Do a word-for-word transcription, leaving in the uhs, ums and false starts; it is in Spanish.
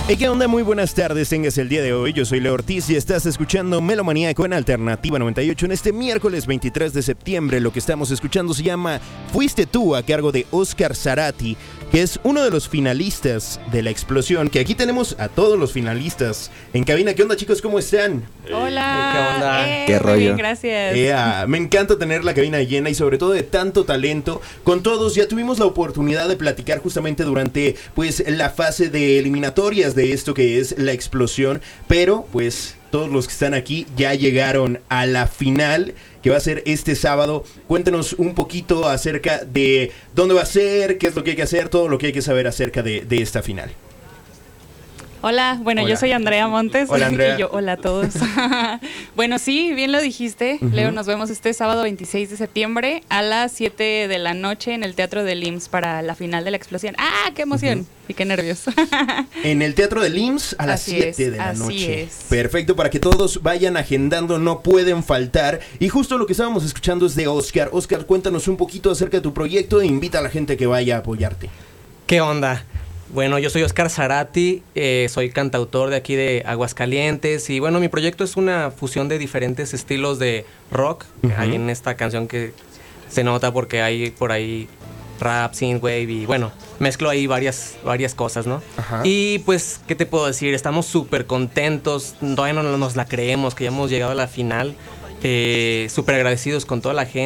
Hey, ¿qué onda? Muy buenas tardes, tengas el día de hoy. Yo soy Leo Ortiz y estás escuchando Melomaníaco en Alternativa noventa y ocho en este miércoles veintitrés de septiembre. Lo que estamos escuchando se llama Fuiste tú, a cargo de Oscar Zarate, que es uno de los finalistas de La Explosión, que aquí tenemos a todos los finalistas en cabina. ¿Qué onda, chicos? ¿Cómo están? Hola. ¿Qué onda? Eh, ¿Qué muy rollo? bien, gracias. Yeah, me encanta tener la cabina llena y sobre todo de tanto talento. Con todos ya tuvimos la oportunidad de platicar justamente durante pues la fase de eliminatorias de esto que es La Explosión, pero pues todos los que están aquí ya llegaron a la final, que va a ser este sábado. Cuéntenos un poquito acerca de dónde va a ser, qué es lo que hay que hacer, todo lo que hay que saber acerca de, de esta final. Hola, bueno, Hola. yo soy Andrea Montes. Hola, Andrea. Y yo, hola a todos. Bueno, sí, bien lo dijiste. Uh-huh. Leo, nos vemos este sábado veintiséis de septiembre a las siete de la noche en el Teatro del I M S S para la final de La Explosión. ¡Ah, qué emoción! Uh-huh. Y qué nervios. En el Teatro del I M S S a las siete de la así noche. Es. Perfecto, para que todos vayan agendando, no pueden faltar. Y justo lo que estábamos escuchando es de Oscar. Oscar, cuéntanos un poquito acerca de tu proyecto e invita a la gente que vaya a apoyarte. ¿Qué onda? Bueno, yo soy Oscar Zarate, eh, soy cantautor de aquí de Aguascalientes y bueno, mi proyecto es una fusión de diferentes estilos de rock. Uh-huh. Hay en esta canción que se nota porque hay por ahí rap, synthwave y bueno, mezclo ahí varias, varias cosas, ¿no? Uh-huh. Y pues, ¿qué te puedo decir? Estamos súper contentos, todavía no nos la creemos que ya hemos llegado a la final, eh, súper agradecidos con toda la gente.